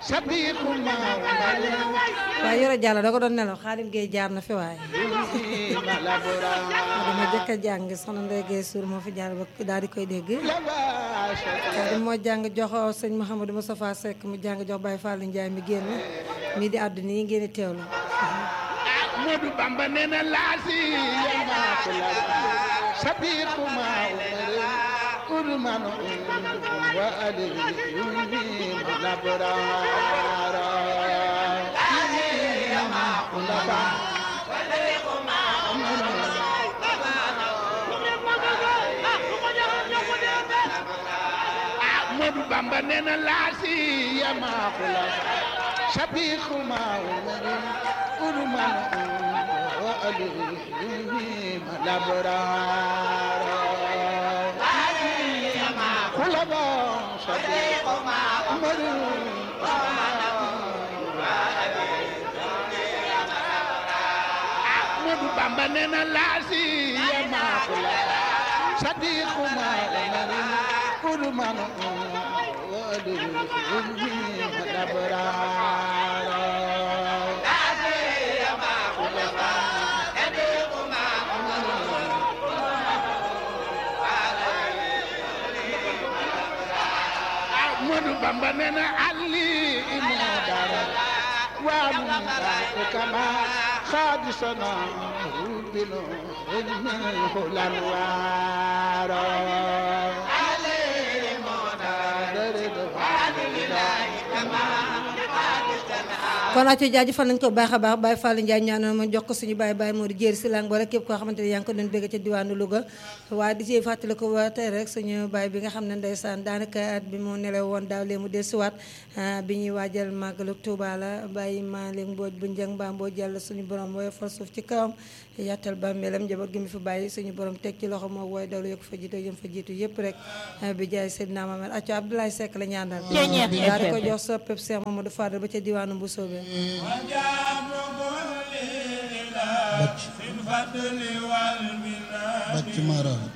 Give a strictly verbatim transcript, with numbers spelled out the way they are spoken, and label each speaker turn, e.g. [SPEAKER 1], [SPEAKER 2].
[SPEAKER 1] waaye yore jàll da ko doon nelaw Xaadim Gueye jaar na fi waaye dama jëkk a jàng soxna Ndeye Gueye Sour moo fi jaar ba daal di koy dégg Xaadim moo jàng jox sëñ Mouhamadou Moustapha Seck mu jàng jox Baye Fallou Ndiaye mi génn mii di àdduna yi ngeen di teewlu
[SPEAKER 2] Modou Bamba nee na laasi yamakula sabikuma urmanu wa ali laborara yamakula Modou Bamba nee na laasi yamakula sabikuma urmanu wa ali laborara kulaba sabikuma Modou Bamba nee na laasi yamakula sabikuma urmanu wa ali laborara Modou Bamba nee na ali imodara wa mun kama khadisana rubino hulan waro ali imodara
[SPEAKER 1] kon acco jaajëfal nañ ko baax a baax Baye Fallou Ndiaye ñaanoon ma jox ko suñu baay baay moo di jéeri si lang wala képp koo xamante ne yaa ngi ko doon bëgg ca diwaanu Louga waaye di ci fàttali ko waa tey rek suñu baay bi nga xam ne ndeysaan daanaka at bi mu nelaw woon daaw lee mu dellusiwaat bi ñuy waajal màggalu Touba la bàyyi maa leen mbooj bu njëng mbaa mbooj yàlla suñu borom wooye fal suuf ci kawam yàttal bàmmeelam njaboot gi mu fi bàyyi suñu borom teg ci loxo moo wooy dalu yokk fa jiitu yëm fa jiitu yëpp rek bi jaay Seydina Mamadou acco Abdoulaye Seck la ñaandal daal di ko jox sa pep Cheikh Mamadou Fadal ba ca diwaanu Mbusoobe
[SPEAKER 3] bacc bacc mara